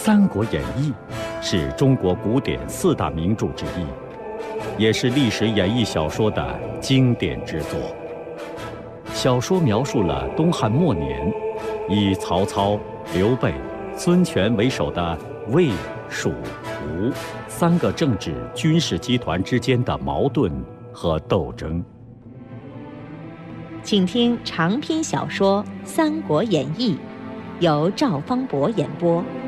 三国演义》是中国古典4大名著之一，也是历史演义小说的经典之作。小说描述了东汉末年，以曹操、刘备、孙权为首的魏、蜀、吴3个政治军事集团之间的矛盾和斗争。 请听长篇小说《三国演义》，由赵方博演播。